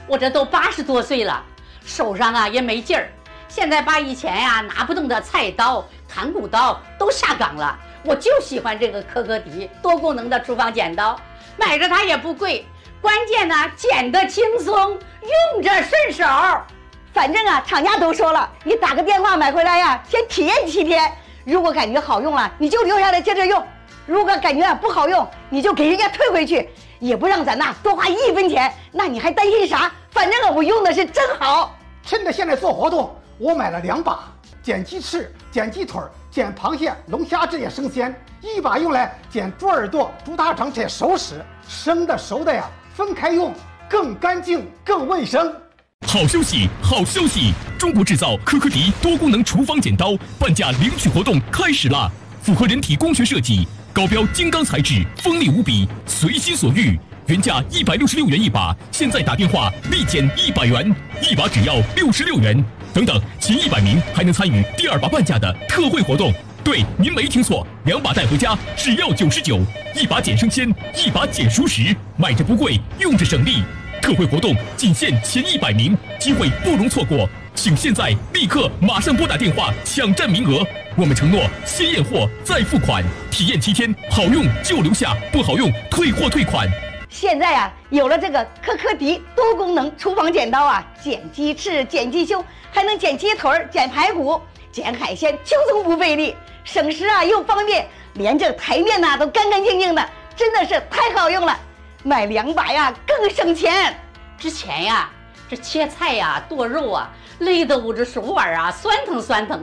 我这都80多岁了，手上啊也没劲儿。现在把以前呀拿不动的菜刀、砍骨刀都下岗了，我就喜欢这个科科迪多功能的厨房剪刀，买着它也不贵，关键呢剪得轻松，用着顺手。 反正啊，厂家都说了，你打个电话买回来呀，先体验7天，如果感觉好用了，你就留下来接着用；如果感觉不好用，你就给人家退回去，也不让咱呐多花1分钱。那你还担心啥？反正我用的是真好。 趁着现在做活动，我买了2把，剪鸡翅、剪鸡腿、剪螃蟹、龙虾这些生鲜，一把用来剪猪耳朵、猪大肠这些熟食，生的熟的呀分开用，更干净更卫生。 好消息，好消息！中国制造科科迪多功能厨房剪刀半价领取活动开始啦！符合人体工学设计，高标金刚材质，锋利无比，随心所欲。原价166元一把，现在打电话立减100元，一把只要66元。等等，前100名还能参与第2把半价的特惠活动。对，您没听错，2把带回家只要99，一把减生鲜，一把减熟食，买着不贵，用着省力。特惠活动仅限前100名，机会不容错过，请现在立刻马上拨打电话抢占名额。我们承诺先验货再付款，体验7天，好用就留下，不好用退货退款。 现在啊，有了这个科科迪多功能厨房剪刀啊，剪鸡翅、剪鸡胸，还能剪鸡腿、剪排骨、剪海鲜，轻松不费力，省时啊又方便，连这台面呐都干干净净的，真的是太好用了。买2把呀更省钱。 之前呀，这切菜呀、剁肉啊，累得我这手腕啊酸疼酸疼。